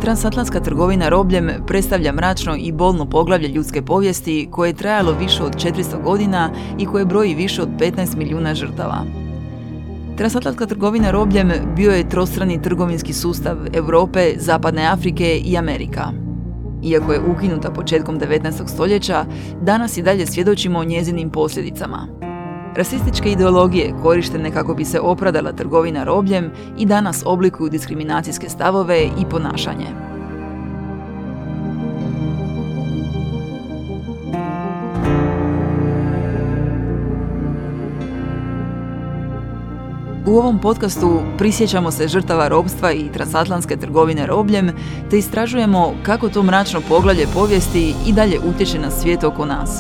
Transatlantska trgovina robljem predstavlja mračno i bolno poglavlje ljudske povijesti koje je trajalo više od 400 godina i koje broji više od 15 milijuna žrtava. Transatlantska trgovina robljem bio je trostrani trgovinski sustav Europe, Zapadne Afrike i Amerika. Iako je ukinuta početkom 19. stoljeća, danas i dalje svjedočimo o njezinim posljedicama. Rasističke ideologije korištene kako bi se opravdala trgovina robljem i danas oblikuju diskriminacijske stavove i ponašanje. U ovom podcastu prisjećamo se žrtava ropstva i transatlantske trgovine robljem, te istražujemo kako to mračno poglavlje povijesti i dalje utječe na svijet oko nas.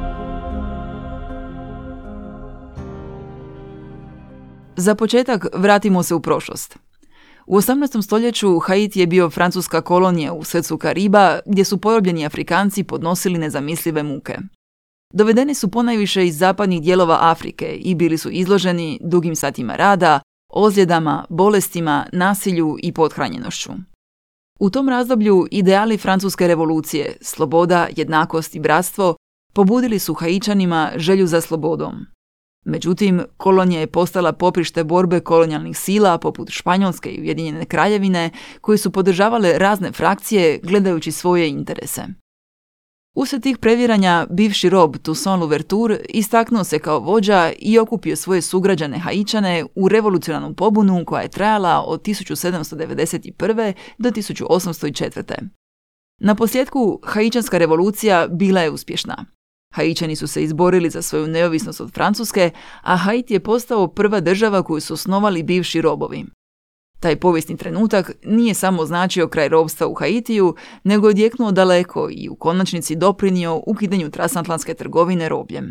Za početak vratimo se u prošlost. U 18. stoljeću Haiti je bio francuska kolonija u srcu Kariba gdje su porobljeni Afrikanci podnosili nezamislive muke. Dovedeni su ponajviše iz zapadnih dijelova Afrike i bili su izloženi dugim satima rada, ozljedama, bolestima, nasilju i pothranjenošću. U tom razdoblju ideali francuske revolucije, sloboda, jednakost i bratstvo, pobudili su Haičanima želju za slobodom. Međutim, kolonija je postala poprište borbe kolonijalnih sila poput Španjolske i Ujedinjene Kraljevine, koji su podržavale razne frakcije gledajući svoje interese. Uslijed tih previranja, bivši rob Toussaint Louverture istaknuo se kao vođa i okupio svoje sugrađane Haičane u revolucionarnu pobunu koja je trajala od 1791. do 1804. Naposljetku, Haičanska revolucija bila je uspješna. Haičani su se izborili za svoju neovisnost od Francuske, a Haiti je postao prva država koju su osnovali bivši robovi. Taj povijesni trenutak nije samo značio kraj ropstva u Haitiju, nego je odjeknuo daleko i u konačnici doprinio ukidanju transatlantske trgovine robljem.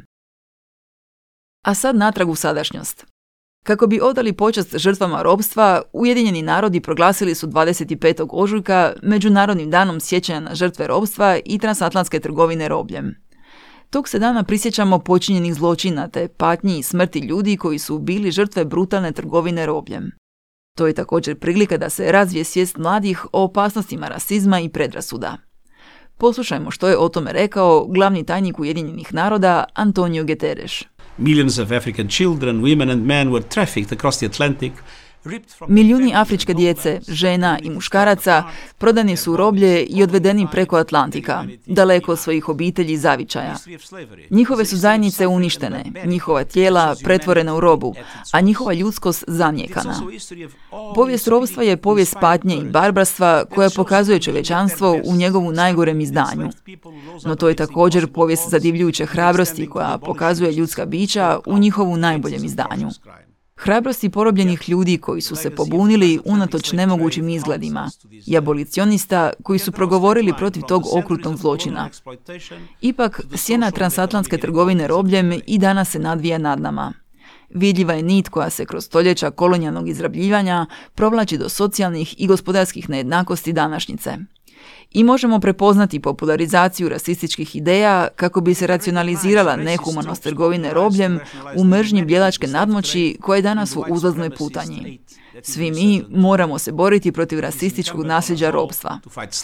A sad natrag u sadašnjost. Kako bi odali počast žrtvama ropstva, Ujedinjeni narodi proglasili su 25. ožujka Međunarodnim danom sjećanja na žrtve ropstva i transatlantske trgovine robljem. Tog se dana prisjećamo počinjenih zločina te patnji i smrti ljudi koji su bili žrtve brutalne trgovine robljem. To je također prilika da se razvije svijest mladih o opasnostima rasizma i predrasuda. Poslušajmo što je o tome rekao glavni tajnik Ujedinjenih naroda Antonio Guterres. Millions of African children, women and men were trafficked across the Atlantic. Milijuni afričke djece, žena i muškaraca prodani su u roblje i odvedeni preko Atlantika, daleko od svojih obitelji i zavičaja. Njihove su zajednice uništene, njihova tijela pretvorena u robu, a njihova ljudskost zanijekana. Povijest ropstva je povijest patnje i barbarstva koja pokazuje čovječanstvo u njegovu najgorem izdanju. No to je također povijest zadivljujuće hrabrosti koja pokazuje ljudska bića u njihovu najboljem izdanju. Hrabrosti porobljenih ljudi koji su se pobunili unatoč nemogućim izgledima i abolicionista koji su progovorili protiv tog okrutnog zločina. Ipak, sjena transatlantske trgovine robljem i danas se nadvija nad nama. Vidljiva je nit koja se kroz stoljeća kolonijalnog izrabljivanja provlači do socijalnih i gospodarskih nejednakosti današnjice. I možemo prepoznati popularizaciju rasističkih ideja kako bi se racionalizirala nehumanost trgovine robljem u mržnji bijelačke nadmoći koja je danas u uzlaznoj putanji. Svi mi moramo se boriti protiv rasističkog nasljeđa ropstva.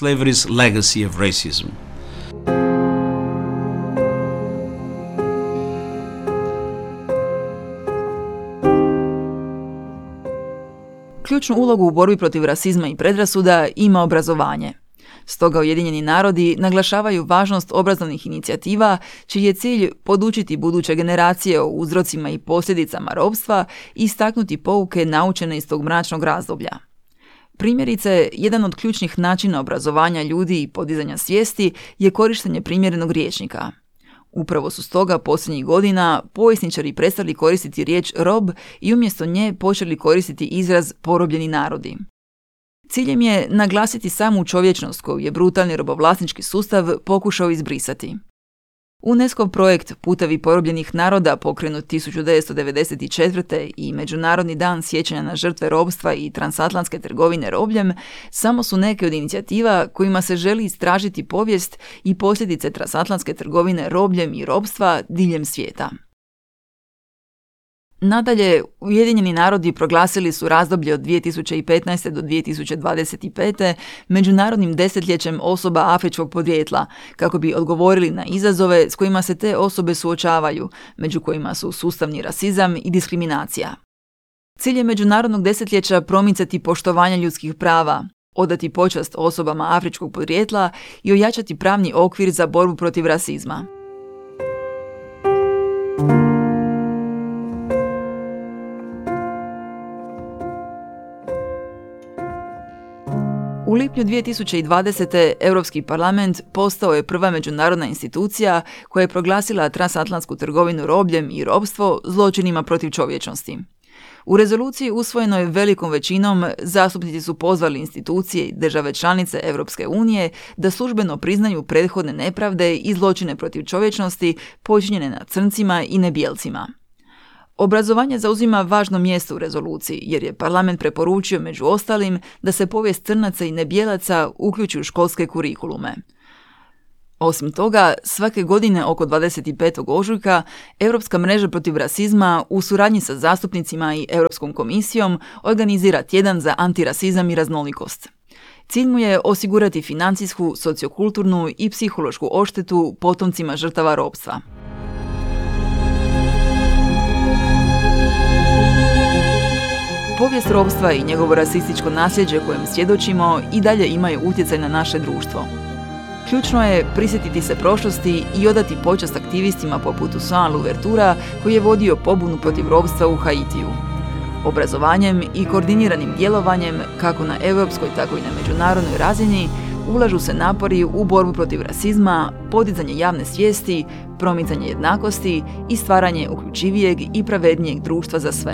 Ključnu ulogu u borbi protiv rasizma i predrasuda ima obrazovanje. Stoga Ujedinjeni narodi naglašavaju važnost obrazovnih inicijativa čiji je cilj podučiti buduće generacije o uzrocima i posljedicama ropstva i istaknuti pouke naučene iz tog mračnog razdoblja. Primjerice, jedan od ključnih načina obrazovanja ljudi i podizanja svijesti je korištenje primjerenog rječnika. Upravo su stoga posljednjih godina povjesničari prestali koristiti riječ rob i umjesto nje počeli koristiti izraz porobljeni narodi. Ciljem je naglasiti samu čovječnost koju je brutalni robovlasnički sustav pokušao izbrisati. UNESCO projekt Putevi porobljenih naroda pokrenut 1994. i Međunarodni dan sjećanja na žrtve ropstva i transatlantske trgovine robljem samo su neke od inicijativa kojima se želi istražiti povijest i posljedice transatlantske trgovine robljem i ropstva diljem svijeta. Nadalje, Ujedinjeni narodi proglasili su razdoblje od 2015. do 2025. međunarodnim desetljećem osoba afričkog podrijetla, kako bi odgovorili na izazove s kojima se te osobe suočavaju, među kojima su sustavni rasizam i diskriminacija. Cilj je međunarodnog desetljeća promicati poštovanje ljudskih prava, odati počast osobama afričkog podrijetla i ojačati pravni okvir za borbu protiv rasizma. U lipnju 2020. Europski parlament postao je prva međunarodna institucija koja je proglasila transatlantsku trgovinu robljem i ropstvo zločinima protiv čovječnosti. U rezoluciji usvojenoj velikom većinom zastupnici su pozvali institucije i države članice Europske unije da službeno priznaju prethodne nepravde i zločine protiv čovječnosti počinjene nad crncima i nebijelcima. Obrazovanje zauzima važno mjesto u rezoluciji jer je parlament preporučio među ostalim da se povijest crnaca i nebijelaca uključi u školske kurikulume. Osim toga, svake godine oko 25. ožujka Europska mreža protiv rasizma u suradnji sa zastupnicima i Europskom komisijom organizira tjedan za antirasizam i raznolikost. Cilj mu je osigurati financijsku, sociokulturnu i psihološku odštetu potomcima žrtava ropstva. Povijest ropstva i njegovo rasističko nasljeđe kojem svjedočimo i dalje imaju utjecaj na naše društvo. Ključno je prisjetiti se prošlosti i odati počast aktivistima poput Toussaint Louvertura koji je vodio pobunu protiv ropstva u Haitiju. Obrazovanjem i koordiniranim djelovanjem, kako na europskoj tako i na međunarodnoj razini, ulažu se napori u borbu protiv rasizma, podizanje javne svijesti, promicanje jednakosti i stvaranje uključivijeg i pravednijeg društva za sve.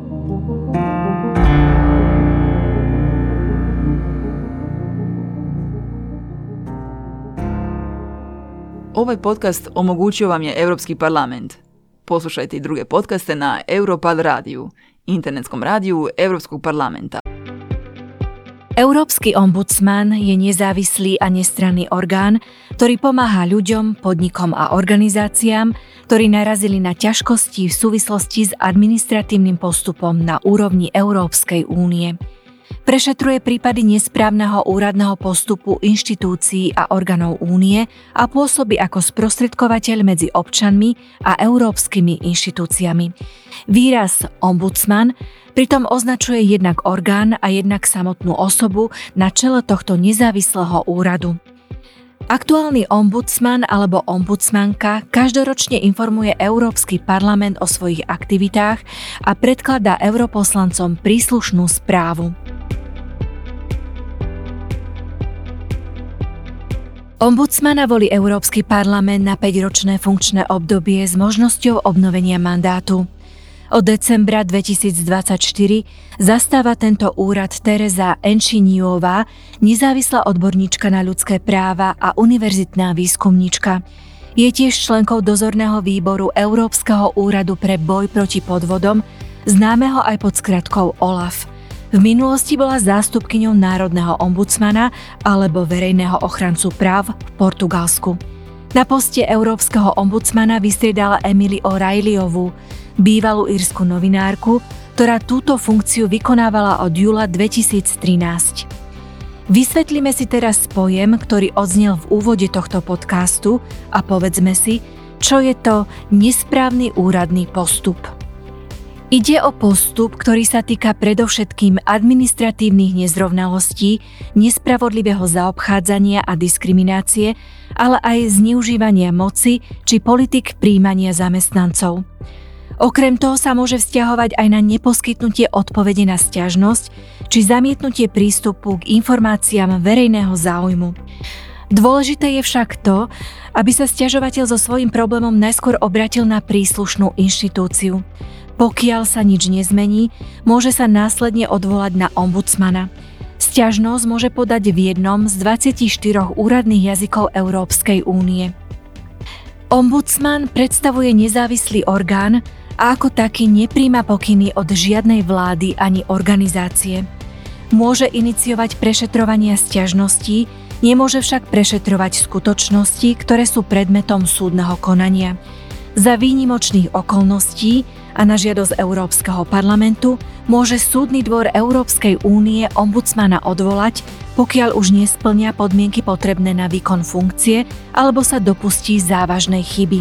Ovaj podcast omogućio vam je Europski parlament. Poslušajte i druge podcaste na Europal radiju, internetskom radiju Europskog parlamenta. Európsky ombudsman je nezávislý a nestranný orgán, ktorý pomáha ľuďom, podnikom a organizáciám, ktorí narazili na ťažkosti v súvislosti s administratívnym postupom na úrovni Európskej únie. Prešetruje prípady nesprávneho úradného postupu inštitúcií a orgánov únie a pôsobí ako sprostredkovateľ medzi občanmi a európskymi inštitúciami. Výraz ombudsman pritom označuje jednak orgán a jednak samotnú osobu na čele tohto nezávislého úradu. Aktuálny ombudsman alebo ombudsmanka každoročne informuje Európsky parlament o svojich aktivitách a predkladá europoslancom príslušnú správu. Ombudsmana volí Európsky parlament na 5-ročné funkčné obdobie s možnosťou obnovenia mandátu. Od decembra 2024 zastáva tento úrad Teresa Enčiniová, nezávislá odborníčka na ľudské práva a univerzitná výskumníčka. Je tiež členkou dozorného výboru Európskeho úradu pre boj proti podvodom, známeho aj pod skratkou OLAF. V minulosti bola zástupkyňou národného ombudsmana alebo verejného ochrancu práv v Portugalsku. Na poste európskeho ombudsmana vystriedala Emily O'Reillyovú, bývalú írsku novinárku, ktorá túto funkciu vykonávala od júla 2013. Vysvetlíme si teraz pojem, ktorý odznel v úvode tohto podcastu a povedzme si, čo je to nesprávny úradný postup. Ide o postup, ktorý sa týka predovšetkým administratívnych nezrovnalostí, nespravodlivého zaobchádzania a diskriminácie, ale aj zneužívania moci či politik prijímania zamestnancov. Okrem toho sa môže vzťahovať aj na neposkytnutie odpovede na sťažnosť či zamietnutie prístupu k informáciám verejného záujmu. Dôležité je však to, aby sa sťažovateľ so svojím problémom najskôr obratil na príslušnú inštitúciu. Pokiaľ sa nič nezmení, môže sa následne odvolať na ombudsmana. Sťažnosť môže podať v jednom z 24 úradných jazykov Európskej únie. Ombudsman predstavuje nezávislý orgán a ako taký nepríjma pokyny od žiadnej vlády ani organizácie. Môže iniciovať prešetrovania sťažností, nemôže však prešetrovať skutočnosti, ktoré sú predmetom súdneho konania. Za výnimočných okolností a na žiadosť Európskeho parlamentu môže Súdny dvor Európskej únie ombudsmana odvolať, pokiaľ už nespĺňa podmienky potrebné na výkon funkcie alebo sa dopustí závažnej chyby.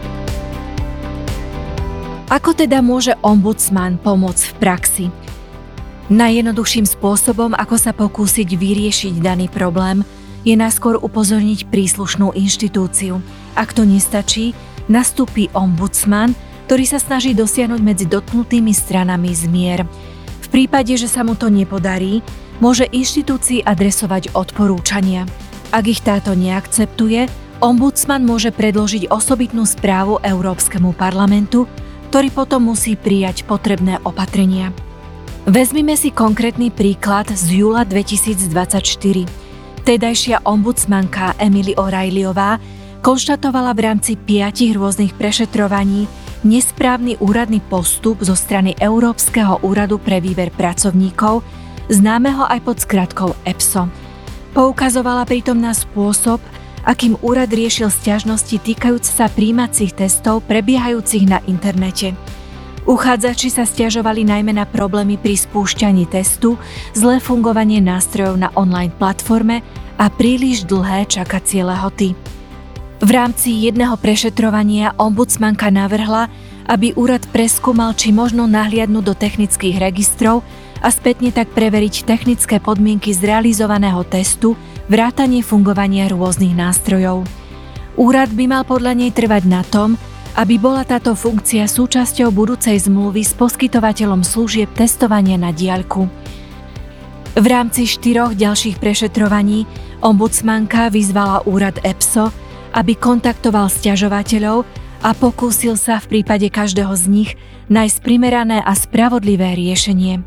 Ako teda môže ombudsman pomôcť v praxi? Najjednoduchším spôsobom, ako sa pokúsiť vyriešiť daný problém, je najskôr upozorniť príslušnú inštitúciu. Ak to nestačí, nastúpi ombudsman, ktorý sa snaží dosiahnuť medzi dotknutými stranami zmier. V prípade, že sa mu to nepodarí, môže inštitúcii adresovať odporúčania. Ak ich táto neakceptuje, ombudsman môže predložiť osobitnú správu Európskemu parlamentu, ktorý potom musí prijať potrebné opatrenia. Vezmime si konkrétny príklad z júla 2024. Tedajšia ombudsmanka Emily O'Reillyová konštatovala v rámci 5 rôznych prešetrovaní nesprávny úradný postup zo strany Európskeho úradu pre výber pracovníkov, známeho aj pod skratkou EPSO. Poukazovala pritom na spôsob, akým úrad riešil sťažnosti týkajúce sa prijímacích testov prebiehajúcich na internete. Uchádzači sa sťažovali najmä na problémy pri spúšťaní testu, zlé fungovanie nástrojov na online platforme a príliš dlhé čakacie lehoty. V rámci jedného prešetrovania ombudsmanka navrhla, aby úrad preskúmal, či možno nahliadnúť do technických registrov a spätne tak preveriť technické podmienky zrealizovaného testu, vrátanie fungovania rôznych nástrojov. Úrad by mal podľa nej trvať na tom, aby bola táto funkcia súčasťou budúcej zmluvy s poskytovateľom služieb testovania na diaľku. V rámci 4 ďalších prešetrovaní ombudsmanka vyzvala úrad EPSO, aby kontaktoval sťažovateľov a pokúsil sa v prípade každého z nich nájsť primerané a spravodlivé riešenie.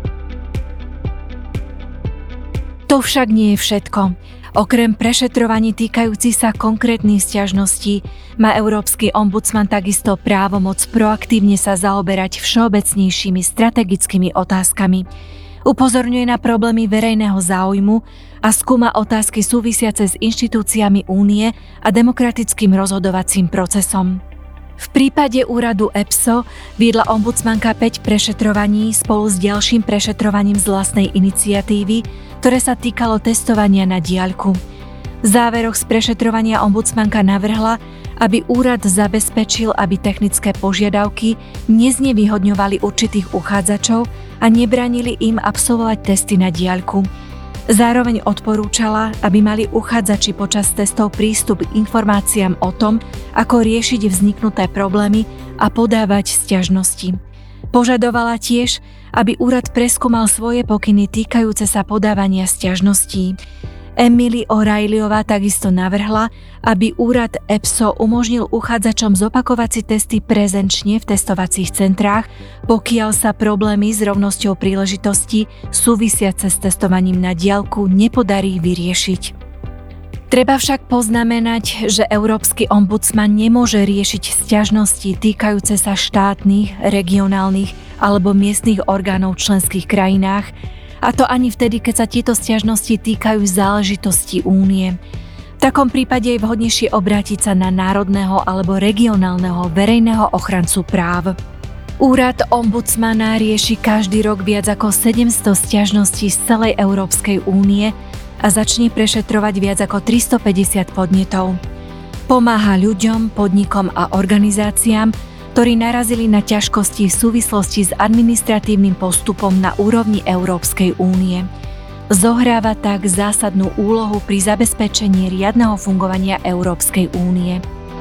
To však nie je všetko. Okrem prešetrovaní týkajúcich sa konkrétnych sťažností má Európsky ombudsman takisto právomoc proaktívne sa zaoberať všeobecnejšími strategickými otázkami. Upozorňuje na problémy verejného záujmu a skúma otázky súvisiace s inštitúciami únie a demokratickým rozhodovacím procesom. V prípade úradu EPSO viedla ombudsmanka 5 prešetrovaní spolu s ďalším prešetrovaním z vlastnej iniciatívy, ktoré sa týkalo testovania na diaľku. V záveroch z prešetrovania ombudsmanka navrhla, aby úrad zabezpečil, aby technické požiadavky neznevýhodňovali určitých uchádzačov a nebránili im absolvovať testy na diaľku. Zároveň odporúčala, aby mali uchádzači počas testov prístup k informáciám o tom, ako riešiť vzniknuté problémy a podávať sťažnosti. Požadovala tiež, aby úrad preskúmal svoje pokyny týkajúce sa podávania sťažností. Emily O'Reillyová takisto navrhla, aby úrad EPSO umožnil uchádzačom zopakovať si testy prezenčne v testovacích centrách, pokiaľ sa problémy s rovnosťou príležitostí súvisiace s testovaním na diaľku nepodarí vyriešiť. Treba však poznamenať, že Európsky ombudsman nemôže riešiť sťažnosti týkajúce sa štátnych, regionálnych alebo miestnych orgánov v členských krajinách, a to ani vtedy, keď sa tieto sťažnosti týkajú záležitostí únie. V takom prípade je vhodnejšie obrátiť sa na národného alebo regionálneho verejného ochrancu práv. Úrad ombudsmana rieši každý rok viac ako 700 sťažností z celej Európskej únie a začne prešetrovať viac ako 350 podnetov. Pomáha ľuďom, podnikom a organizáciám, ktorí narazili na ťažkosti v súvislosti s administratívnym postupom na úrovni Európskej únie. Zohráva tak zásadnú úlohu pri zabezpečení riadneho fungovania Európskej únie.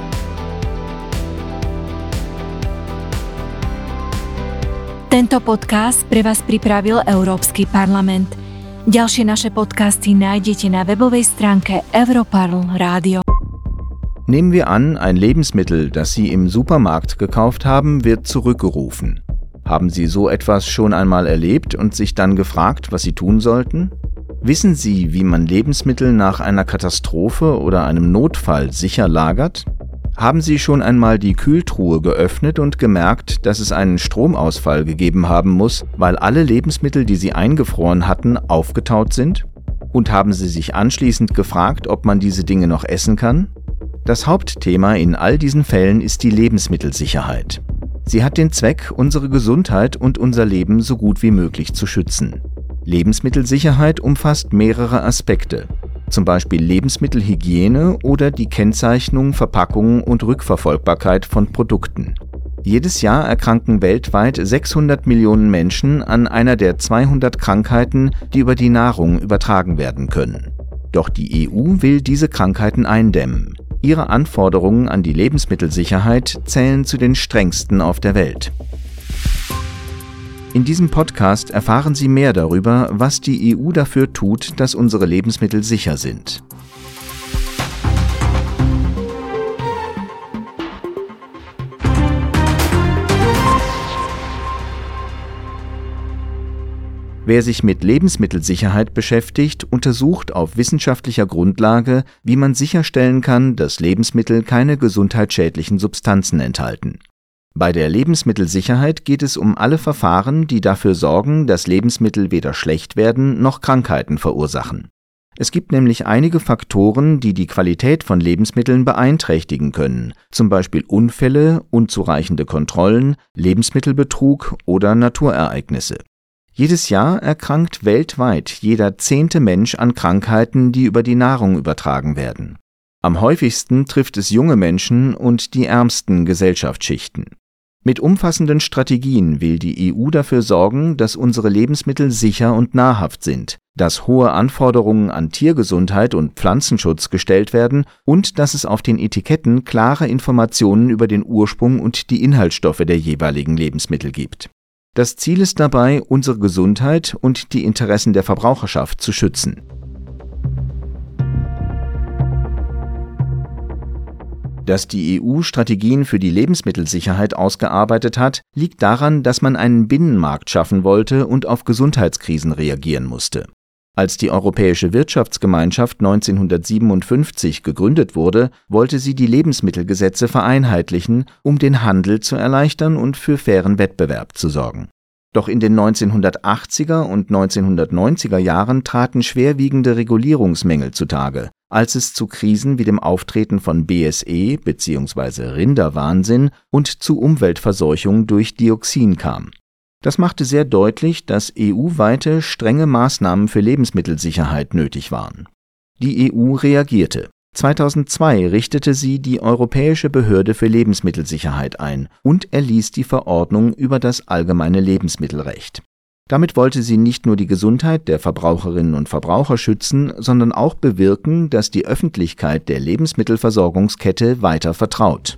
Tento podcast pre vás pripravil Európsky parlament. Ďalšie naše podcasty nájdete na webovej stránke Europarl Radio. Nehmen wir an, ein Lebensmittel, das Sie im Supermarkt gekauft haben, wird zurückgerufen. Haben Sie so etwas schon einmal erlebt und sich dann gefragt, was Sie tun sollten? Wissen Sie, wie man Lebensmittel nach einer Katastrophe oder einem Notfall sicher lagert? Haben Sie schon einmal die Kühltruhe geöffnet und gemerkt, dass es einen Stromausfall gegeben haben muss, weil alle Lebensmittel, die Sie eingefroren hatten, aufgetaut sind? Und haben Sie sich anschließend gefragt, ob man diese Dinge noch essen kann? Das Hauptthema in all diesen Fällen ist die Lebensmittelsicherheit. Sie hat den Zweck, unsere Gesundheit und unser Leben so gut wie möglich zu schützen. Lebensmittelsicherheit umfasst mehrere Aspekte, zum Beispiel Lebensmittelhygiene oder die Kennzeichnung, Verpackung und Rückverfolgbarkeit von Produkten. Jedes Jahr erkranken weltweit 600 Millionen Menschen an einer der 200 Krankheiten, die über die Nahrung übertragen werden können. Doch die EU will diese Krankheiten eindämmen. Ihre Anforderungen an die Lebensmittelsicherheit zählen zu den strengsten auf der Welt. In diesem Podcast erfahren Sie mehr darüber, was die EU dafür tut, dass unsere Lebensmittel sicher sind. Wer sich mit Lebensmittelsicherheit beschäftigt, untersucht auf wissenschaftlicher Grundlage, wie man sicherstellen kann, dass Lebensmittel keine gesundheitsschädlichen Substanzen enthalten. Bei der Lebensmittelsicherheit geht es um alle Verfahren, die dafür sorgen, dass Lebensmittel weder schlecht werden noch Krankheiten verursachen. Es gibt nämlich einige Faktoren, die die Qualität von Lebensmitteln beeinträchtigen können, zum Beispiel Unfälle, unzureichende Kontrollen, Lebensmittelbetrug oder Naturereignisse. Jedes Jahr erkrankt weltweit jeder 10. Mensch an Krankheiten, die über die Nahrung übertragen werden. Am häufigsten trifft es junge Menschen und die ärmsten Gesellschaftsschichten. Mit umfassenden Strategien will die EU dafür sorgen, dass unsere Lebensmittel sicher und nahrhaft sind, dass hohe Anforderungen an Tiergesundheit und Pflanzenschutz gestellt werden und dass es auf den Etiketten klare Informationen über den Ursprung und die Inhaltsstoffe der jeweiligen Lebensmittel gibt. Das Ziel ist dabei, unsere Gesundheit und die Interessen der Verbraucherschaft zu schützen. Dass die EU Strategien für die Lebensmittelsicherheit ausgearbeitet hat, liegt daran, dass man einen Binnenmarkt schaffen wollte und auf Gesundheitskrisen reagieren musste. Als die Europäische Wirtschaftsgemeinschaft 1957 gegründet wurde, wollte sie die Lebensmittelgesetze vereinheitlichen, um den Handel zu erleichtern und für fairen Wettbewerb zu sorgen. Doch in den 1980er und 1990er Jahren traten schwerwiegende Regulierungsmängel zutage, als es zu Krisen wie dem Auftreten von BSE bzw. Rinderwahnsinn und zu Umweltverseuchung durch Dioxin kam. Das machte sehr deutlich, dass EU-weite strenge Maßnahmen für Lebensmittelsicherheit nötig waren. Die EU reagierte. 2002 richtete sie die Europäische Behörde für Lebensmittelsicherheit ein und erließ die Verordnung über das allgemeine Lebensmittelrecht. Damit wollte sie nicht nur die Gesundheit der Verbraucherinnen und Verbraucher schützen, sondern auch bewirken, dass die Öffentlichkeit der Lebensmittelversorgungskette weiter vertraut.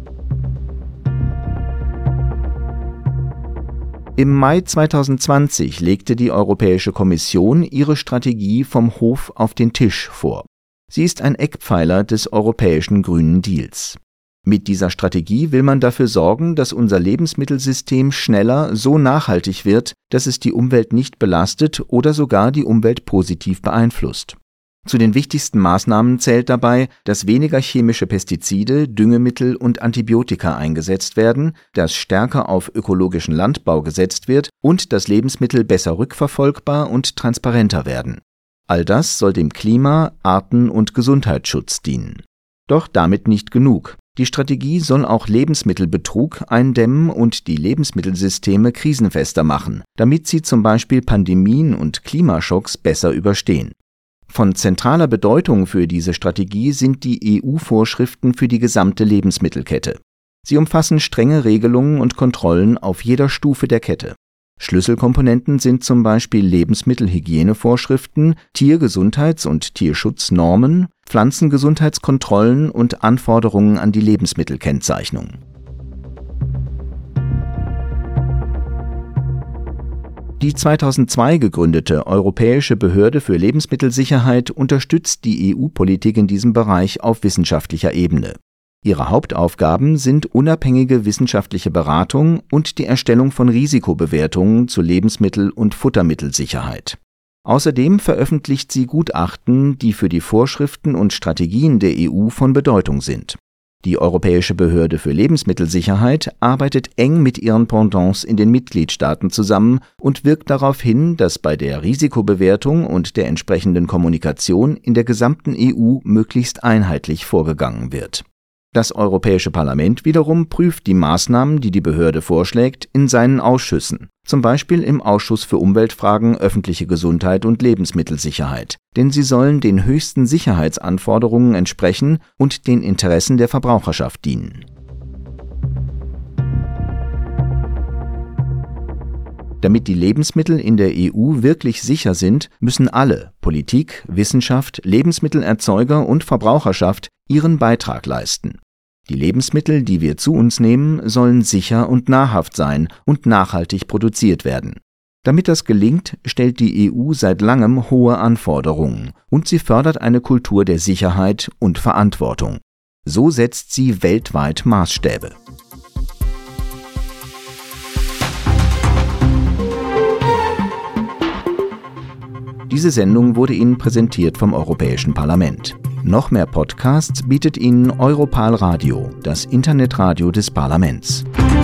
Im Mai 2020 legte die Europäische Kommission ihre Strategie vom Hof auf den Tisch vor. Sie ist ein Eckpfeiler des europäischen Grünen Deals. Mit dieser Strategie will man dafür sorgen, dass unser Lebensmittelsystem schneller so nachhaltig wird, dass es die Umwelt nicht belastet oder sogar die Umwelt positiv beeinflusst. Zu den wichtigsten Maßnahmen zählt dabei, dass weniger chemische Pestizide, Düngemittel und Antibiotika eingesetzt werden, dass stärker auf ökologischen Landbau gesetzt wird und dass Lebensmittel besser rückverfolgbar und transparenter werden. All das soll dem Klima-, Arten- und Gesundheitsschutz dienen. Doch damit nicht genug. Die Strategie soll auch Lebensmittelbetrug eindämmen und die Lebensmittelsysteme krisenfester machen, damit sie zum Beispiel Pandemien und Klimaschocks besser überstehen. Von zentraler Bedeutung für diese Strategie sind die EU-Vorschriften für die gesamte Lebensmittelkette. Sie umfassen strenge Regelungen und Kontrollen auf jeder Stufe der Kette. Schlüsselkomponenten sind zum Beispiel Lebensmittelhygienevorschriften, Tiergesundheits- und Tierschutznormen, Pflanzengesundheitskontrollen und Anforderungen an die Lebensmittelkennzeichnung. Die 2002 gegründete Europäische Behörde für Lebensmittelsicherheit unterstützt die EU-Politik in diesem Bereich auf wissenschaftlicher Ebene. Ihre Hauptaufgaben sind unabhängige wissenschaftliche Beratung und die Erstellung von Risikobewertungen zu Lebensmittel- und Futtermittelsicherheit. Außerdem veröffentlicht sie Gutachten, die für die Vorschriften und Strategien der EU von Bedeutung sind. Die Europäische Behörde für Lebensmittelsicherheit arbeitet eng mit ihren Pendants in den Mitgliedstaaten zusammen und wirkt darauf hin, dass bei der Risikobewertung und der entsprechenden Kommunikation in der gesamten EU möglichst einheitlich vorgegangen wird. Das Europäische Parlament wiederum prüft die Maßnahmen, die die Behörde vorschlägt, in seinen Ausschüssen, zum Beispiel im Ausschuss für Umweltfragen, öffentliche Gesundheit und Lebensmittelsicherheit, denn sie sollen den höchsten Sicherheitsanforderungen entsprechen und den Interessen der Verbraucherschaft dienen. Damit die Lebensmittel in der EU wirklich sicher sind, müssen alle, Politik, Wissenschaft, Lebensmittelerzeuger und Verbraucherschaft, ihren Beitrag leisten. Die Lebensmittel, die wir zu uns nehmen, sollen sicher und nahrhaft sein und nachhaltig produziert werden. Damit das gelingt, stellt die EU seit langem hohe Anforderungen und sie fördert eine Kultur der Sicherheit und Verantwortung. So setzt sie weltweit Maßstäbe. Diese Sendung wurde Ihnen präsentiert vom Europäischen Parlament. Noch mehr Podcasts bietet Ihnen Europal Radio, das Internetradio des Parlaments.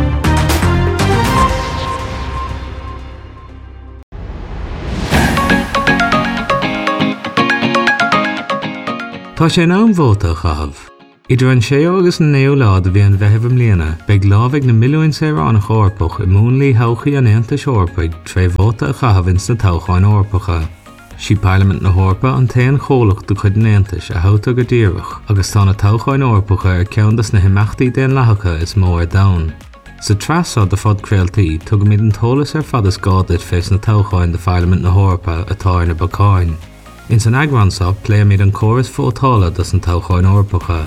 Tá sé ná an bhóta chahabh. Idir an 6 agus an 9 lád a bhí an bheitheh mbliana, beag lámhaigh na milliún Saoránach Eorpach i múnlaí todhchaí an Aontais Eorpaig tre bhóta a chahabh ins na todhcháin Eorpacha. Sí Parliament na Eorpa an taon chomhlach do chuid an Aontais a thabhta go díreach, agus tá na todhcháin Eorpacha ar ceantas na himeachtaí den leathacha is mó ar domhan. Sa trasá de fad creaaltaí tugad míad an tolas ar fad is gádaid fés na todhcháin de Parliament na Eorpa atá ar na bacáin. In san agransá léir míad an córas fótála das an todhcháin Eorpacha.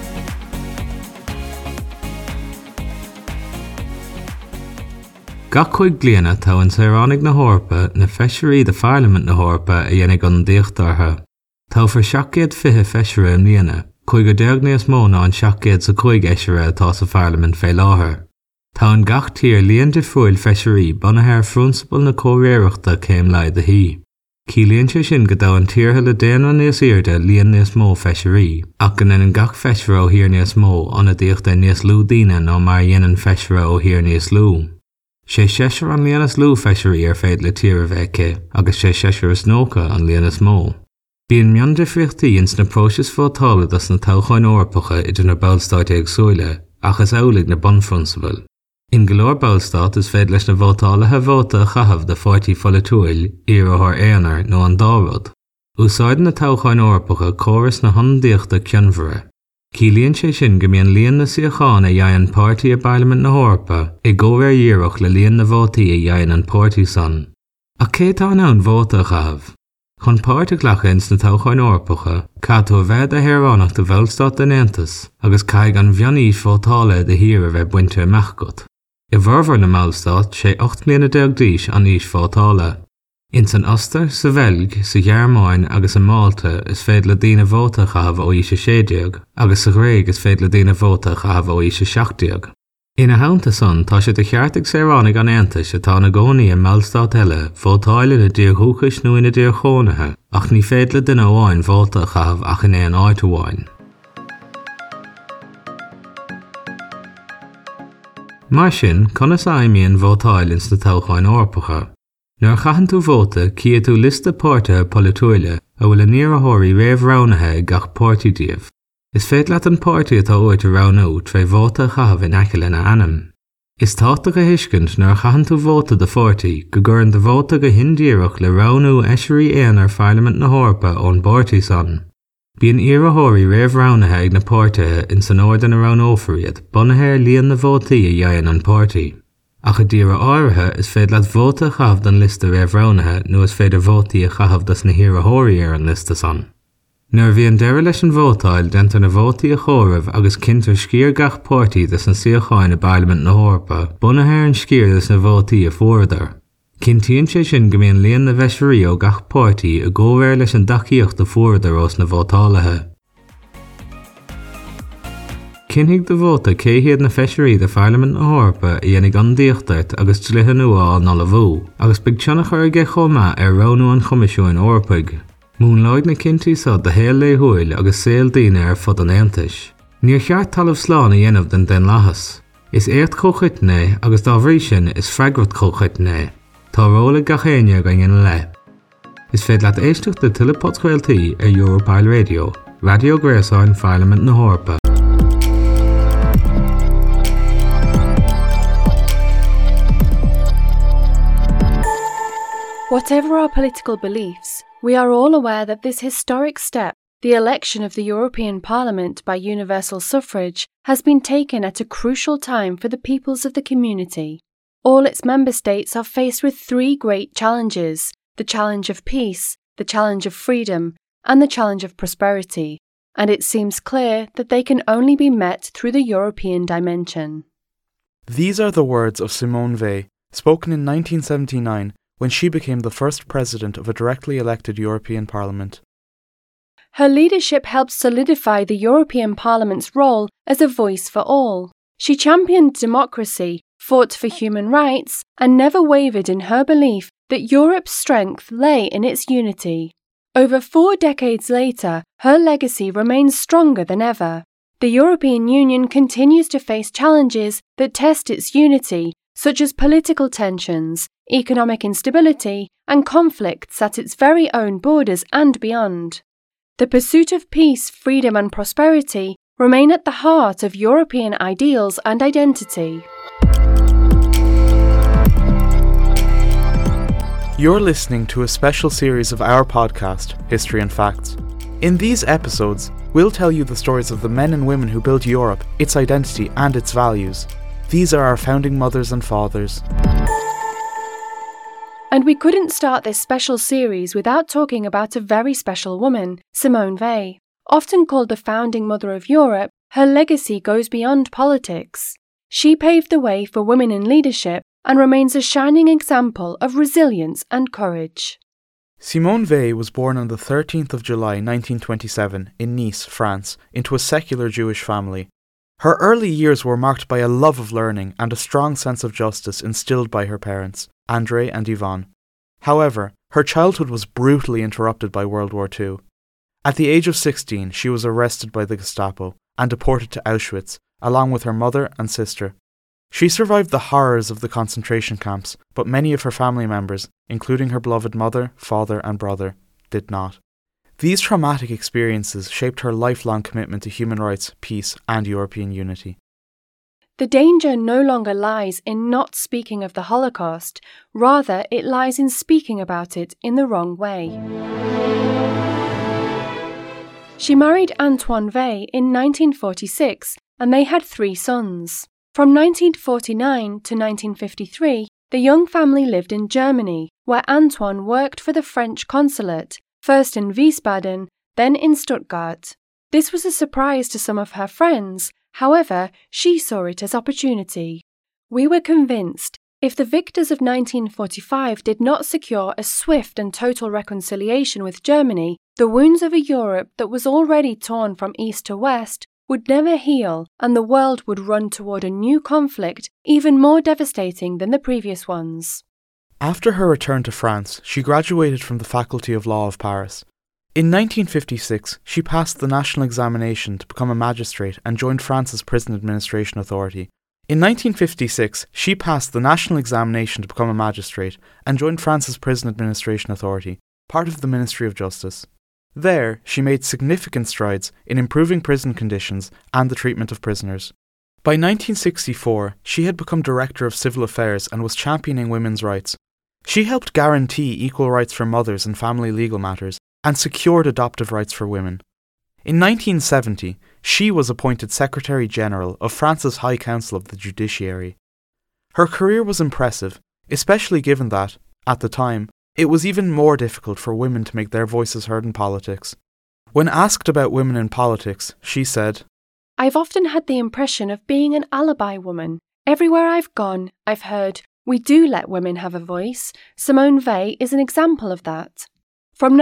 Gach chuig bliana tá an Saoránach na Eorpa na feisirí de Parliament na Eorpa a dhéanamh an díochtartha. Tá for 750 feisirí am líana, chuig go deag níos mó ná an 750 eisirí atá sa Parliament fé láthair. Tá an gach tír líon de fuil feisirí bunathe ar frúnsabail na cóiréireachta céim leid a hí. Cílíonn sé sin go dá an tíortha le déanamh níos irde líon níos mó feisirí, ach go an gach feisirí ó hir níos mó anna díochta níos lú daoine nó mar dhéanann feisirí ó hir níos lú. sé 6 an líanas lú feisirí ar féad le tír a bheice, agus sé 6 is nócha an líanas mó. Bíonn meon difriochtaí ins na próisis fótála das na todhcháin Eorpacha idir na ballstáit éagsúile, ach is amhlaidh na bunfrunsabail. In go leor ballstát is féad leis na bhótálathe bhóta a chahabh de fáirtí folatúil iarthar éanaar nó an dáród. Úsáideann na todhcháin Eorpacha córas na hondíochta ceannmhara. Cílíonn sé sin go mbíonn líon na síocháin a dhéann pártaí a Parliament na Eorpa i ggóir díreach le líon na bhótaí a dhéann an pártaí san. A cé tá ann bhóta a chahabh? Chun páirte ghlacha ins na todhcháin Eorpacha, catú a bheith a Saoránach de bhallstát den Aontas, agus caiig an bheannaí fótála de hir a bheith buinte amachgat. I bhformhar na Mallstát sé 8 mbliana déag díos an níos fótála. In san Oster, sa Bhelg, sa Ghearmáin agus sa Malta is féad le daoine bhóta a chahabh ó íse 60, agus sa Ghréig is féad le daoine bhóta a chahabh ó íse 60. Ina haanta san tá sé de cheartach Saoránach an Aontais atá na gcónaí an Mallstát eile fótáile na díorthúchais nó ina díorchónathe, ach ní féad le duine amháin bhóta a chahabh ach in éon áit amháin. Mar sin, conas aimíonn bhótáil ins na todhcháin Eorpacha. Nuair chaithfinn tú bhóta, cíad tú lista páirte polatúile a bhfuil an iarthóirí réamhránathe gach pártaí díobh. Is féad leat an pártaí atá uait a ránú tre bhóta a chahabh in aice na anam. Is táta go hiiscint nuair chaithfinn tú bhóta de pártaí go gcuireann de bhóta go hindíireach le ránú eisirí éanaar Parliament na Eorpa ón bártaí san. Bíonn iarthóirí réamhránathe ag na pártaithe in san ordan a rán ófariad, bunathe ar líon na bhótaí a dhéann an pártaí. Ach a díra áirithe is féad leat bhóta a chahabh don lista réamhránathe nó is féidir bhótaí a chahabh das na iarthóirí ar an lista san. Nuair bhí an deireadh leis an bhótáil dentar na bhótaí a chomhramh agus cinntear scíor gach pártaí das na síocháin na Parliament na Eorpa, bunathe ar an scíor das na bhótaí a fuaradar. Cintíonn sé sin go mbíonn líon na bheisirí ó gach pártaí a ggóbhar leis an dacaíocht a fuaradar os na bhótálathe. Cinnig de bhóta céhiad na feisirí de Parliament na Eorpa a dhéanamh an díochtart agus tlithe nua an nula bhú, agus beag teannach airge chomha ar ránú an Choimisiún Eorpaig. Mún leid na cinntií sad de héal léthúil agus saol daoine ar fud an Aontais. Níor cheart talamh slán a dhéanamh den leachas. Is éirt chomhchuitné agus dá bhrí sin is freagrad chomhchuitné. Tá róla gachéine go dhéanamh le. Is féad leat éisteach de tuileadpod chraoltaí ar Europal Radio, Radio Gréasáin Parliament na Eorpa. Whatever our political beliefs, we are all aware that this historic step, the election of the European Parliament by universal suffrage, has been taken at a crucial time for the peoples of the community. All its member states are faced with three great challenges: the challenge of peace, the challenge of freedom, and the challenge of prosperity, and it seems clear that they can only be met through the European dimension. These are the words of Simone Weil, spoken in 1979 when she became the first president of a directly elected European Parliament. Her leadership helped solidify the European Parliament's role as a voice for all. She championed democracy, fought for human rights, and never wavered in her belief that Europe's strength lay in its unity. Over 4 decades later, her legacy remains stronger than ever. The European Union continues to face challenges that test its unity, such as political tensions, economic instability, and conflicts at its very own borders and beyond. The pursuit of peace, freedom, and prosperity remain at the heart of European ideals and identity. You're listening to a special series of our podcast, History and Facts. In these episodes, we'll tell you the stories of the men and women who built Europe, its identity, and its values. These are our founding mothers and fathers. And we couldn't start this special series without talking about a very special woman, Simone Weil. Often called the founding mother of Europe, her legacy goes beyond politics. She paved the way for women in leadership and remains a shining example of resilience and courage. Simone Weil was born on the 13th of July 1927 in Nice, France, into a secular Jewish family. Her early years were marked by a love of learning and a strong sense of justice instilled by her parents, André and Yvonne. However, her childhood was brutally interrupted by World War II. At the age of 16, she was arrested by the Gestapo and deported to Auschwitz, along with her mother and sister. She survived the horrors of the concentration camps, but many of her family members, including her beloved mother, father, and brother, did not. These traumatic experiences shaped her lifelong commitment to human rights, peace, and European unity. The danger no longer lies in not speaking of the Holocaust, rather it lies in speaking about it in the wrong way. She married Antoine Weil in 1946, and they had 3 sons. From 1949 to 1953, the young family lived in Germany, where Antoine worked for the French consulate, first in Wiesbaden, then in Stuttgart. This was a surprise to some of her friends, however, she saw it as opportunity. We were convinced, if the victors of 1945 did not secure a swift and total reconciliation with Germany, the wounds of a Europe that was already torn from east to west would never heal, and the world would run toward a new conflict even more devastating than the previous ones. After her return to France, she graduated from the Faculty of Law of Paris. In 1956, she passed the national examination to become a magistrate and joined France's Prison Administration Authority. In 1956, she passed the national examination to become a magistrate and joined France's Prison Administration Authority, part of the Ministry of Justice. There, she made significant strides in improving prison conditions and the treatment of prisoners. By 1964, she had become Director of Civil Affairs and was championing women's rights. She helped guarantee equal rights for mothers in family legal matters and secured adoptive rights for women. In 1970, she was appointed Secretary General of France's High Council of the Judiciary. Her career was impressive, especially given that, at the time, it was even more difficult for women to make their voices heard in politics. When asked about women in politics, she said, "I've often had the impression of being an alibi woman. Everywhere I've gone, I've heard, we do let women have a voice. Simone Weil is an example of that." From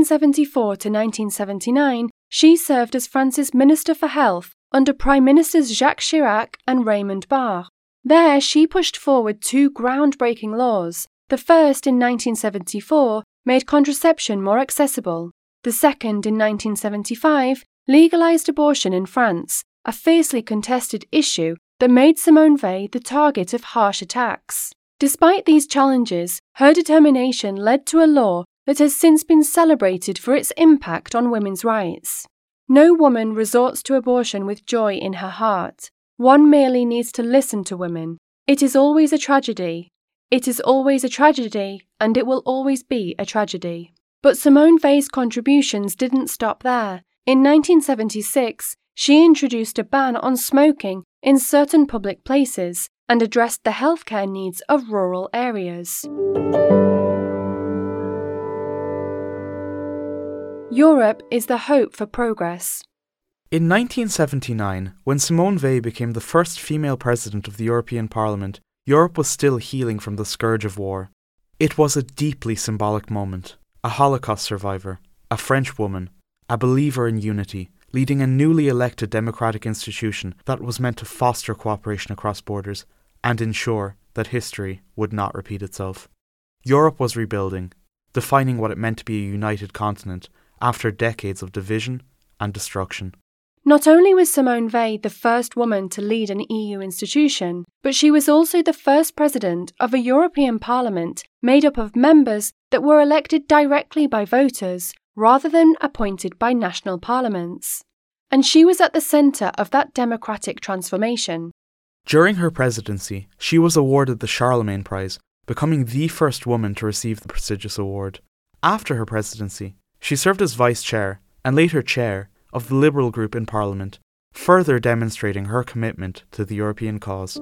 1974 to 1979, she served as France's Minister for Health under Prime Ministers Jacques Chirac and Raymond Barre. There, she pushed forward 2 groundbreaking laws. The first in 1974 made contraception more accessible. The second in 1975 legalized abortion in France, a fiercely contested issue that made Simone Weil the target of harsh attacks. Despite these challenges, her determination led to a law that has since been celebrated for its impact on women's rights. No woman resorts to abortion with joy in her heart. One merely needs to listen to women. It is always a tragedy. It is always a tragedy, and it will always be a tragedy. But Simone Weil's contributions didn't stop there. In 1976, she introduced a ban on smoking in certain public places and addressed the healthcare needs of rural areas. Europe is the hope for progress. In 1979, when Simone Weil became the first female president of the European Parliament, Europe was still healing from the scourge of war. It was a deeply symbolic moment. A Holocaust survivor, a French woman, a believer in unity, leading a newly elected democratic institution that was meant to foster cooperation across borders and ensure that history would not repeat itself. Europe was rebuilding, defining what it meant to be a united continent after decades of division and destruction. Not only was Simone Weil the first woman to lead an EU institution, but she was also the first president of a European Parliament made up of members that were elected directly by voters rather than appointed by national parliaments. And she was at the centre of that democratic transformation. During her presidency, she was awarded the Charlemagne Prize, becoming the first woman to receive the prestigious award. After her presidency, she served as vice chair and later chair of the Liberal group in Parliament, further demonstrating her commitment to the European cause.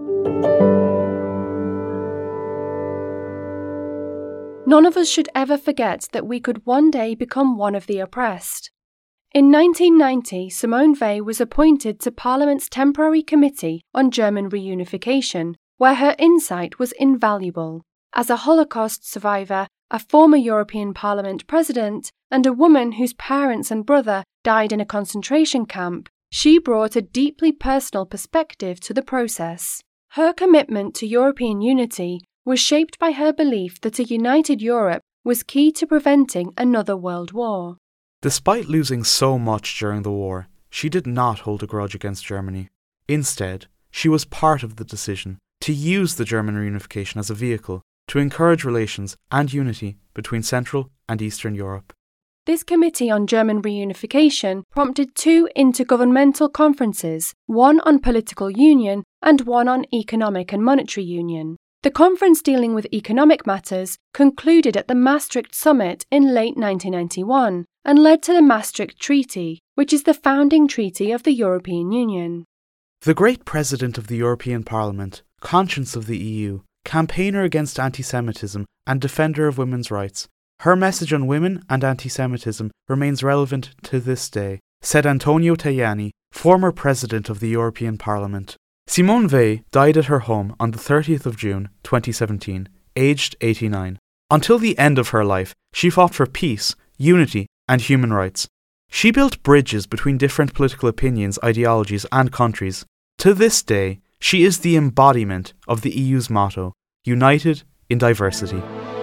None of us should ever forget that we could one day become one of the oppressed. In 1990, Simone Weil was appointed to Parliament's Temporary Committee on German Reunification, where her insight was invaluable. As a Holocaust survivor, a former European Parliament president, and a woman whose parents and brother died in a concentration camp, she brought a deeply personal perspective to the process. Her commitment to European unity was shaped by her belief that a united Europe was key to preventing another world war. Despite losing so much during the war, she did not hold a grudge against Germany. Instead, she was part of the decision to use the German reunification as a vehicle to encourage relations and unity between Central and Eastern Europe. This Committee on German Reunification prompted 2 intergovernmental conferences, one on political union and one on economic and monetary union. The conference dealing with economic matters concluded at the Maastricht Summit in late 1991 and led to the Maastricht Treaty, which is the founding treaty of the European Union. The great president of the European Parliament, conscience of the EU, campaigner against anti-Semitism and defender of women's rights, her message on women and anti-Semitism remains relevant to this day, said Antonio Tajani, former president of the European Parliament. Simone Weil died at her home on the 30th of June 2017, aged 89. Until the end of her life, she fought for peace, unity, and human rights. She built bridges between different political opinions, ideologies, and countries. To this day, she is the embodiment of the EU's motto, United in Diversity.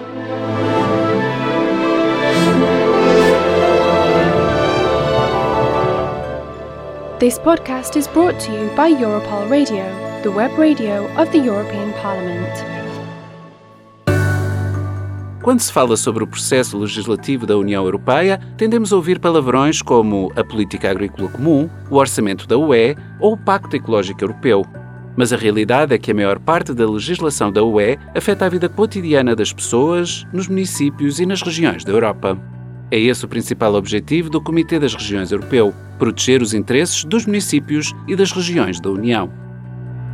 This podcast is brought to you by Europol Radio, the web radio of the European Parliament. Quando se fala sobre o processo legislativo da União Europeia, tendemos a ouvir palavrões como a Política Agrícola Comum, o Orçamento da UE ou o Pacto Ecológico Europeu. Mas a realidade é que a maior parte da legislação da UE afeta a vida cotidiana das pessoas, nos municípios e nas regiões da Europa. É esse o principal objetivo do Comitê das Regiões Europeu, proteger os interesses dos municípios e das regiões da União.